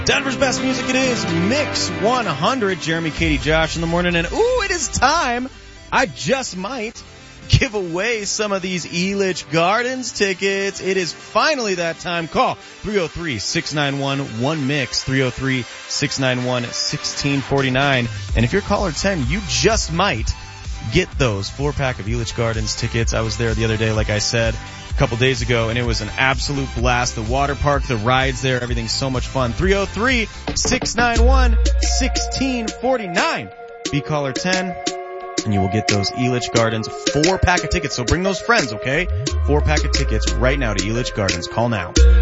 Denver's best music, it is Mix 100. Jeremy, Katie, Josh in the morning. And ooh, it is time. I just might give away some of these Elitch Gardens tickets. It is finally that time. Call 303-691-1MIX, 303-691-1649. And if you're caller 10, you just might get those 4-pack of Elitch Gardens tickets. I was there the other day, like I said, a couple days ago, and it was an absolute blast. The water park, the rides there, everything's so much fun. 303-691-1649. Be caller 10, and you will get those Elitch Gardens 4-pack of tickets. So bring those friends, okay? 4-pack of tickets right now to Elitch Gardens. Call now.